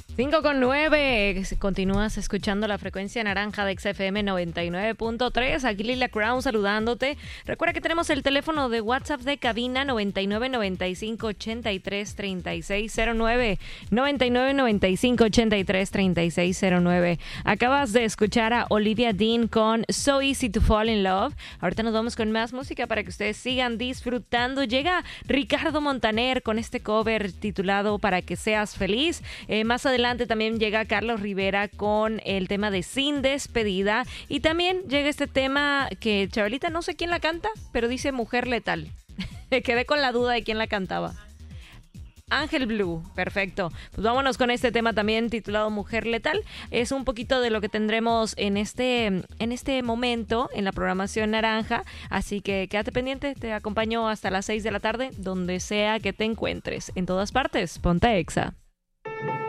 5:09. Continúas escuchando la frecuencia naranja de XFM 99.3. Aquí Lila Crown saludándote. Recuerda que tenemos el teléfono de WhatsApp de cabina 9995833609. 9995833609. Acabas de escuchar a Olivia Dean con So Easy to Fall in Love. Ahorita nos vamos con más música para que ustedes sigan disfrutando. Llega Ricardo Montaner con este cover titulado Para que seas feliz. Más adelante también llega Carlos Rivera con el tema de Sin Despedida. Y también llega este tema que, Chabelita, no sé quién la canta, pero dice Mujer Letal. Me quedé con la duda de quién la cantaba. Ángel Blue, perfecto. Pues vámonos con este tema también titulado Mujer Letal. Es un poquito de lo que tendremos en este momento en la programación naranja. Así que quédate pendiente, te acompaño hasta las 6 de la tarde, donde sea que te encuentres. En todas partes, ponte Exa.